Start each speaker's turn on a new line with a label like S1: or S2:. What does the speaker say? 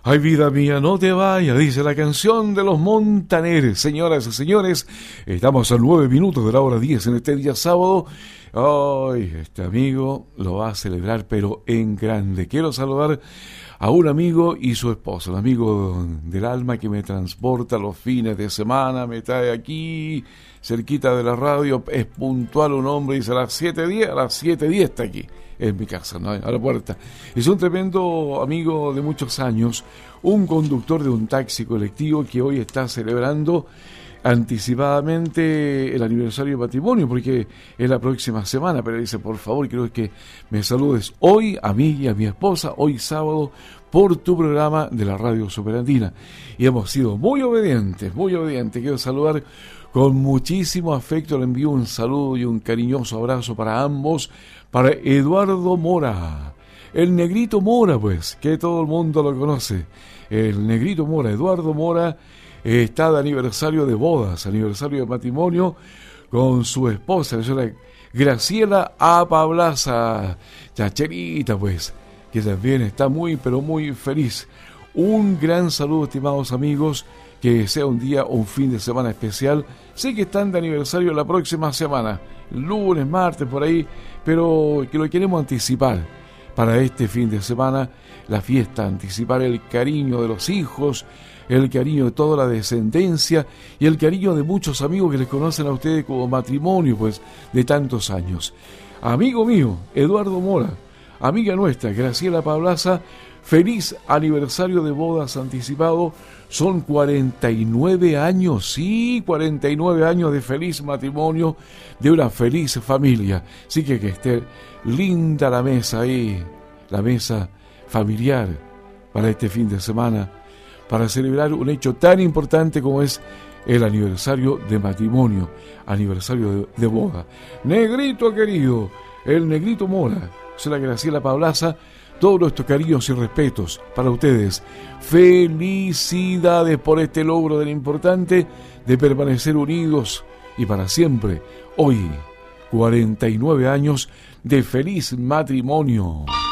S1: Ay, vida mía, no te vayas, dice la canción de los Montaneres. Señoras y señores, estamos a 9 minutos de la hora 10 en este día sábado. Ay, este amigo lo va a celebrar, pero en grande. Quiero saludar a un amigo y su esposa, un amigo del alma que me transporta los fines de semana, me trae aquí, cerquita de la radio, es puntual un hombre, dice a las 7:10 está aquí. En mi casa, ¿no? A la puerta. Es un tremendo amigo de muchos años, un conductor de un taxi colectivo que hoy está celebrando anticipadamente el aniversario de matrimonio, porque es la próxima semana, pero dice, por favor, quiero que me saludes hoy a mí y a mi esposa, hoy sábado, por tu programa de la Radio Superandina. Y hemos sido muy obedientes. Quiero saludar con muchísimo afecto, le envío un saludo y un cariñoso abrazo para ambos, para Eduardo Mora, el Negrito Mora, pues, que todo el mundo lo conoce. El Negrito Mora, Eduardo Mora, está de aniversario de bodas, aniversario de matrimonio con su esposa, la señora Graciela Apablaza, Chacherita, pues, que también está muy, pero muy feliz. Un gran saludo, estimados amigos, que sea un día o un fin de semana especial. Sé que están de aniversario la próxima semana, lunes, martes, por ahí, pero que lo queremos anticipar para este fin de semana, la fiesta, anticipar el cariño de los hijos, el cariño de toda la descendencia y el cariño de muchos amigos que les conocen a ustedes como matrimonio, pues, de tantos años. Amigo mío, Eduardo Mora, amiga nuestra, Graciela Pablaza, feliz aniversario de bodas anticipado. Son 49 años, sí, 49 años de feliz matrimonio, de una feliz familia. Así que esté linda la mesa ahí, la mesa familiar para este fin de semana, para celebrar un hecho tan importante como es el aniversario de matrimonio, aniversario de boda. Negrito querido, el Negrito Mora, soy la Graciela Pablaza, todos nuestros cariños y respetos para ustedes. Felicidades por este logro tan importante de permanecer unidos y para siempre. Hoy, 49 años de feliz matrimonio.